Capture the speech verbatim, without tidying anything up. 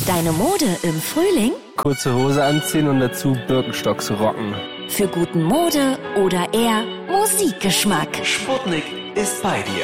Deine Mode im Frühling? Kurze Hose anziehen und dazu Birkenstocks rocken. Für guten Mode- oder eher Musikgeschmack. Sputnik ist bei dir.